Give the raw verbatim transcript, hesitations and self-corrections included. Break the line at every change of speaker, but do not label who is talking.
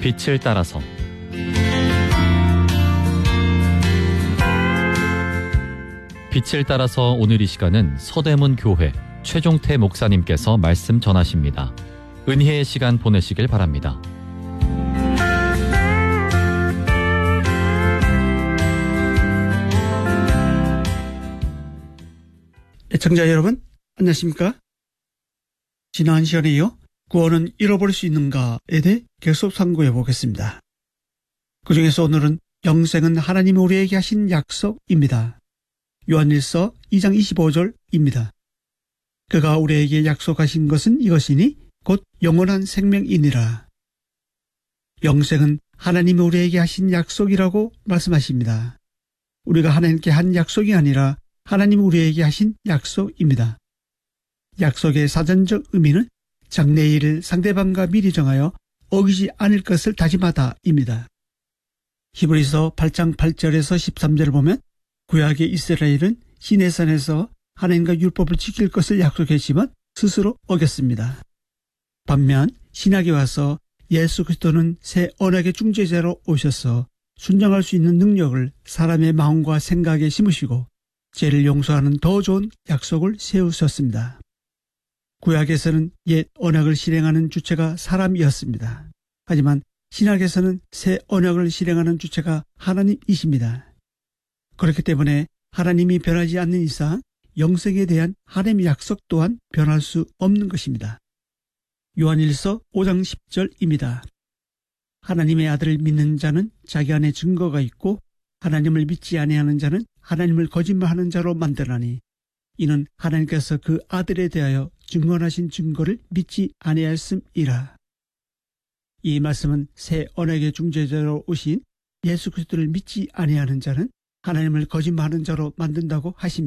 빛을 따라서. 빛을 따라서 오늘 이 시간은 서대문 교회 최종태 목사님께서 말씀 전하십니다. 은혜의 시간 보내시길 바랍니다.
애청자 여러분, 안녕하십니까? 지난 시간에요, 구원은 잃어버릴 수 있는가에 대해 계속 상고해 보겠습니다. 그 중에서 오늘은 영생은 하나님이 우리에게 하신 약속입니다. 요한일서 이 장 이십오 절입니다. 그가 우리에게 약속하신 것은 이것이니 곧 영원한 생명이니라. 영생은 하나님이 우리에게 하신 약속이라고 말씀하십니다. 우리가 하나님께 한 약속이 아니라 하나님이 우리에게 하신 약속입니다. 약속의 사전적 의미는 장래일을 상대방과 미리 정하여 어기지 않을 것을 다짐하다입니다. 히브리서 팔 장 팔 절에서 십삼 절을 보면 구약의 이스라엘은 시내산에서 하나님과 율법을 지킬 것을 약속했지만 스스로 어겼습니다. 반면 신약에 와서 예수 그리스도는 새 언약의 중재자로 오셔서 순종할 수 있는 능력을 사람의 마음과 생각에 심으시고 죄를 용서하는 더 좋은 약속을 세우셨습니다. 구약에서는 옛 언약을 실행하는 주체가 사람이었습니다. 하지만 신약에서는 새 언약을 실행하는 주체가 하나님이십니다. 그렇기 때문에 하나님이 변하지 않는 이상 영생에 대한 하나님의 약속 또한 변할 수 없는 것입니다. 요한일서 오 장 십 절입니다. 하나님의 아들을 믿는 자는 자기 안에 증거가 있고 하나님을 믿지 아니하는 자는 하나님을 거짓말하는 자로 만드나니 이는 하나님께서 그 아들에 대하여 증언하신 증거를 믿지 아니하였음이라. 이 말씀은 새 언약의 중재자로 오신 예수 그리스도를 믿지 아니하는 자는 하나님을 거짓말하는 자로 만든다고 하십니다.